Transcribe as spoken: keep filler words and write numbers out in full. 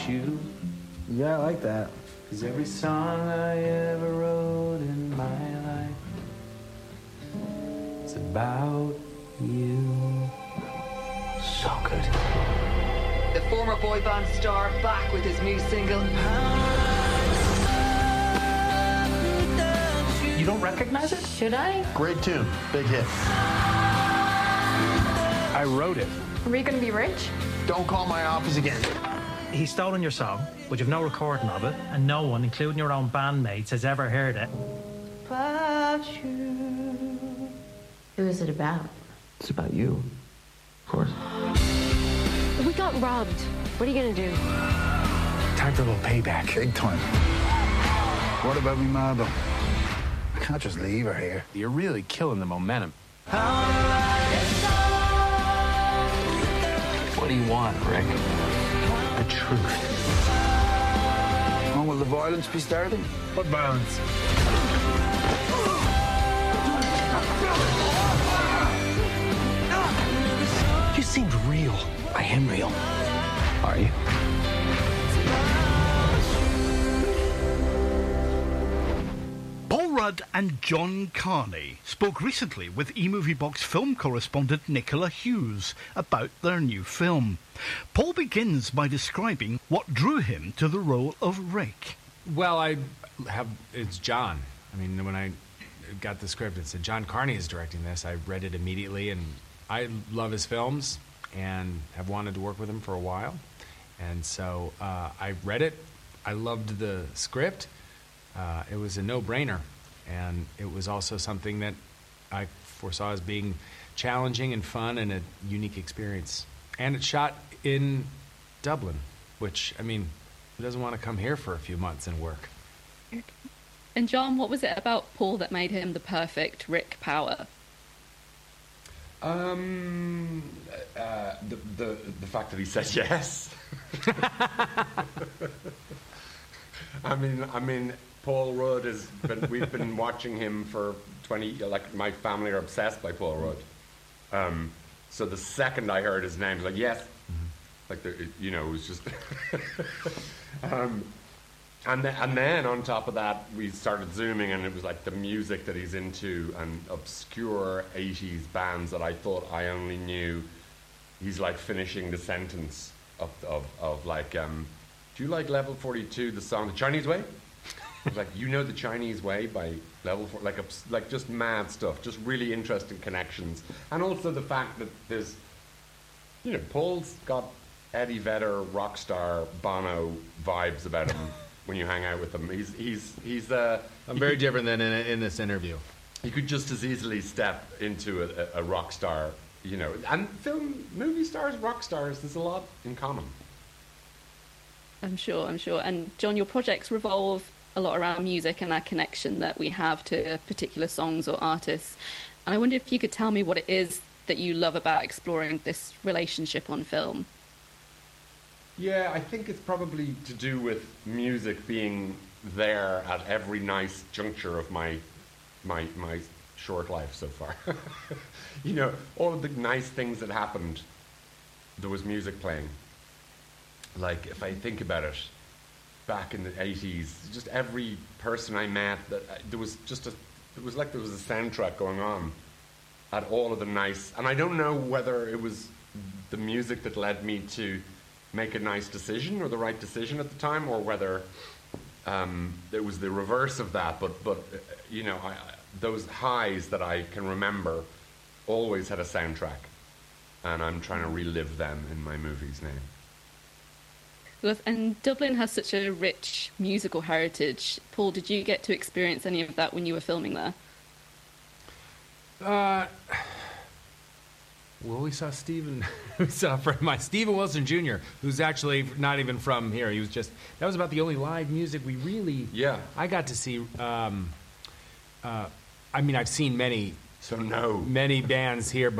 you. Yeah, I like that. Cause every song I ever wrote in my life is about you. So good. The former boy band star back with his new single. You don't recognize it? Should I? Great tune. Big hit. I wrote it. Are we going to be rich? Don't call my office again. He's stolen your song, but you've no recording of it, and no one, including your own bandmates, has ever heard it. About you. Who is it about? It's about you. Of course. We got robbed. What are you gonna do? Time for a little payback. Big time. What about me, Marble? I can't just leave her here. You're really killing the momentum. What do you want, Rick? The truth. When will the violence be starting? What violence? You seemed real. I am real. Are you? Paul Rudd and John Carney spoke recently with eMovie Box film correspondent Nicola Hughes about their new film. Paul begins by describing what drew him to the role of Rick. Well, I have it's John. I mean, when I got the script, it said John Carney is directing this. I read it immediately, and I love his films and have wanted to work with him for a while. And so uh, I read it. I loved the script. Uh, it was a no-brainer, and it was also something that I foresaw as being challenging and fun and a unique experience. And it's shot in Dublin, which, I mean, who doesn't want to come here for a few months and work? And John, what was it about Paul that made him the perfect Rick Power? Um, uh, the, the the fact that he said yes. I mean, I mean, Paul Rudd has been. We've been watching him for twenty. Like, my family are obsessed by Paul Rudd. Um, so the second I heard his name, I was like, yes. Mm-hmm. Like, the, you know, it was just. um, and then, and then on top of that, we started zooming, and it was like the music that he's into and obscure eighties bands that I thought I only knew. He's like finishing the sentence of of, of like. Um, Do you like Level forty-two, the song The Chinese Way? I was like, you know The Chinese Way by Level four, like, like just mad stuff, just really interesting connections. And also the fact that there's, you know, Paul's got Eddie Vedder, rock star, Bono vibes about him when you hang out with him. He's, he's, he's, uh... I'm very different than in, in this interview. He could just as easily step into a, a rock star, you know. And film, movie stars, rock stars, there's a lot in common. I'm sure, I'm sure. And John, your projects revolve a lot around music and that connection that we have to particular songs or artists. And I wonder if you could tell me what it is that you love about exploring this relationship on film. Yeah, I think it's probably to do with music being there at every nice juncture of my my my short life so far. You know, all of the nice things that happened, there was music playing. Like, if I think about it, back in the eighties, just every person I met, that uh, there was just a, it was like there was a soundtrack going on at all of the nice, and I don't know whether it was the music that led me to make a nice decision or the right decision at the time, or whether um, it was the reverse of that, but, but uh, you know, I, those highs that I can remember always had a soundtrack, and I'm trying to relive them in my movies now. And Dublin has such a rich musical heritage. Paul, did you get to experience any of that when you were filming there? Uh, well, we saw Stephen, we saw a friend of mine, Stephen Wilson Junior, who's actually not even from here. He was just, that was about the only live music we really, yeah. I got to see, um, uh, I mean, I've seen many, so no, many bands here